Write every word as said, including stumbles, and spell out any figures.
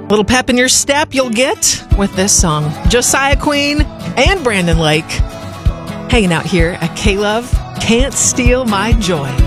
Little pep in your step you'll get with this song. Josiah Queen and Brandon Lake hanging out here at K-Love. Can't Steal My Joy.